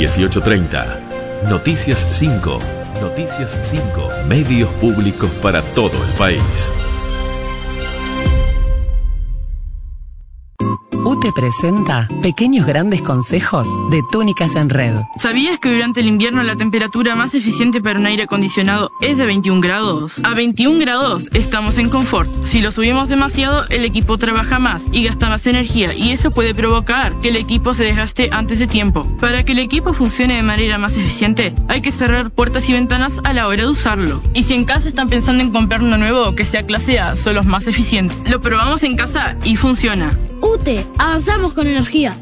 18:30. Noticias 5. Noticias 5. Medios públicos para todo el país. UTE presenta Pequeños Grandes Consejos de Túnicas en Red. ¿Sabías que durante el invierno la temperatura más eficiente para un aire acondicionado es de 21 grados? A 21 grados estamos en confort. Si lo subimos demasiado, el equipo trabaja más y gasta más energía, y eso puede provocar que el equipo se desgaste antes de tiempo. Para que el equipo funcione de manera más eficiente, hay que cerrar puertas y ventanas a la hora de usarlo. Y si en casa están pensando en comprar uno nuevo que sea clase A, son los más eficientes. Lo probamos en casa y funciona. UTE, avanzamos con energía.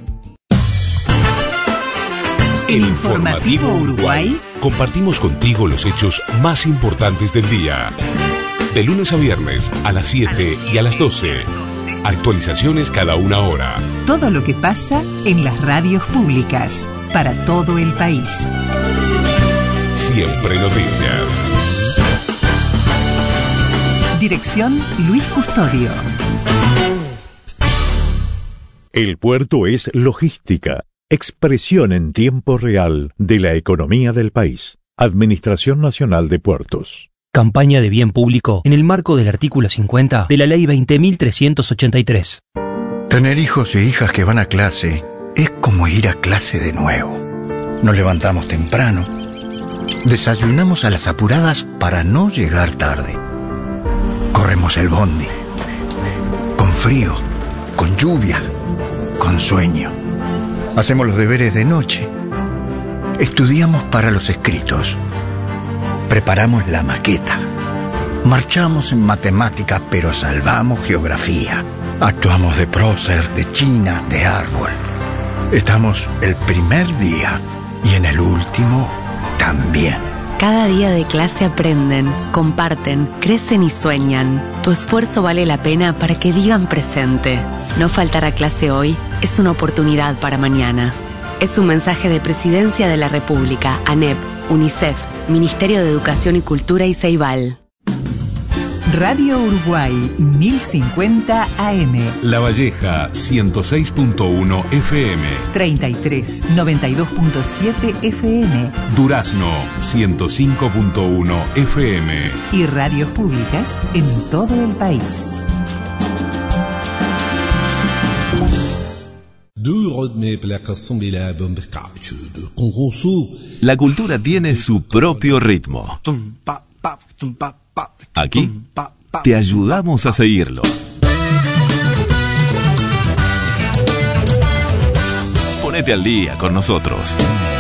En Informativo Uruguay compartimos contigo los hechos más importantes del día. De lunes a viernes a las 7 y a las 12. Actualizaciones cada una hora. Todo lo que pasa en las radios públicas para todo el país. Siempre noticias. Dirección Luis Custodio. El puerto es logística, expresión en tiempo real de la economía del país. Administración Nacional de Puertos. Campaña de bien público en el marco del artículo 50 de la Ley 20.383. Tener hijos e hijas que van a clase es como ir a clase de nuevo. Nos levantamos temprano, desayunamos a las apuradas para no llegar tarde. Corremos el bondi, con frío, con lluvia, con sueño. Hacemos los deberes de noche. Estudiamos para los escritos. Preparamos la maqueta. Marchamos en matemáticas, pero salvamos geografía. Actuamos de prócer, de china, de árbol. Estamos el primer día y en el último también. Cada día de clase aprenden, comparten, crecen y sueñan. Tu esfuerzo vale la pena para que digan presente. No faltar a clase hoy es una oportunidad para mañana. Es un mensaje de Presidencia de la República, ANEP, UNICEF, Ministerio de Educación y Cultura y Ceibal. Radio Uruguay 1050 AM. La Valleja 106.1 FM. 33 92.7 FM. Durazno 105.1 FM. Y radios públicas en todo el país. La cultura tiene su propio ritmo. Aquí te ayudamos a seguirlo. Ponete al día con nosotros.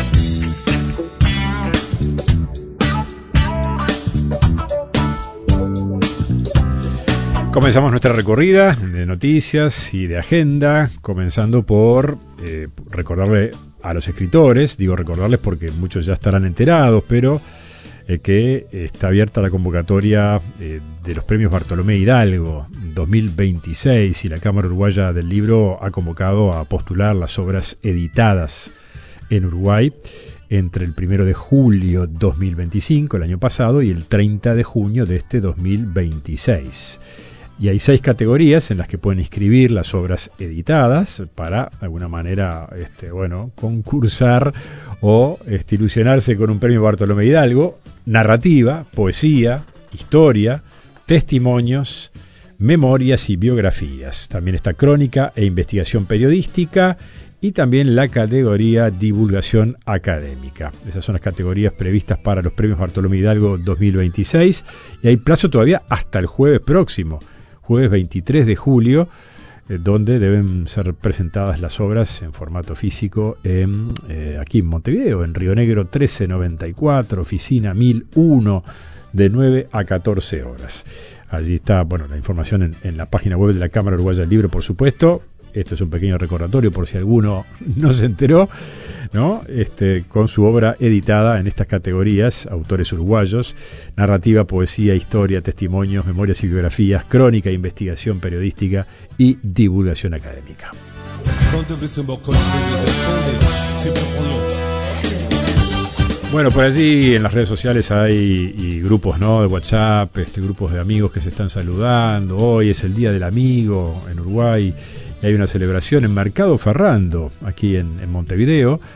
Comenzamos nuestra recorrida de noticias y de agenda, comenzando por recordarle a los escritores, digo recordarles porque muchos ya estarán enterados, pero que está abierta la convocatoria de los premios Bartolomé Hidalgo 2026, y la Cámara Uruguaya del Libro ha convocado a postular las obras editadas en Uruguay entre el 1 de julio 2025, el año pasado, y el 30 de junio de este 2026. Y hay 6 categorías en las que pueden inscribir las obras editadas para, de alguna manera, concursar o ilusionarse con un premio Bartolomé Hidalgo: narrativa, poesía, historia, testimonios, memorias y biografías. También está crónica e investigación periodística, y también la categoría divulgación académica. Esas son las categorías previstas para los premios Bartolomé Hidalgo 2026, y hay plazo todavía hasta el jueves próximo, jueves 23 de julio, donde deben ser presentadas las obras en formato físico aquí en Montevideo, en Río Negro 1394, oficina 1001, de 9 a 14 horas. Allí está la información en la página web de la Cámara Uruguaya del Libro, por supuesto. Esto es un pequeño recordatorio por si alguno no se enteró, ¿no? Con su obra editada en estas categorías: autores uruguayos, narrativa, poesía, historia, testimonios, memorias y biografías, crónica, investigación periodística y divulgación académica. Bueno, por allí en las redes sociales hay grupos, ¿no?, de WhatsApp, grupos de amigos que se están saludando. Hoy es el Día del Amigo en Uruguay. Y hay una celebración en Mercado Ferrando, aquí en Montevideo,